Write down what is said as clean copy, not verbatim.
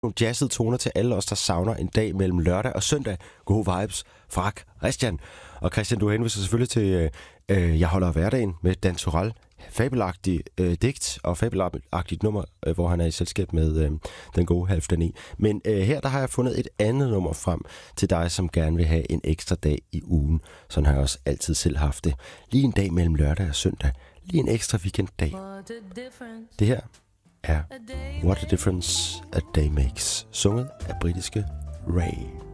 nogle jazzede toner til alle os, der savner en dag mellem lørdag og søndag. Gode vibes fra Christian. Og Christian, du henviser selvfølgelig til Jeg holder af hverdagen med Dan Turèll. Fabelagtig digt og fabelagtigt nummer, hvor han er i selskab med den gode Half Dani. Men her der har jeg fundet et andet nummer frem til dig, som gerne vil have en ekstra dag i ugen. Sådan har jeg også altid selv haft det. Lige en dag mellem lørdag og søndag. Lige en ekstra weekenddag. Det her er What a Difference a Day Makes, sunget af britiske Ray.